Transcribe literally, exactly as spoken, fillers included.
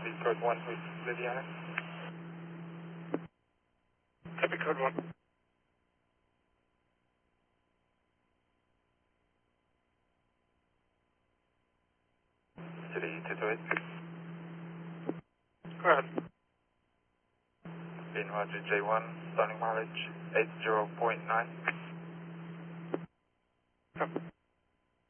Copy code one with Viviana. Copy code one. City two two eight. Go ahead. In Roger J one, starting mileage eight zero point nine. Copy.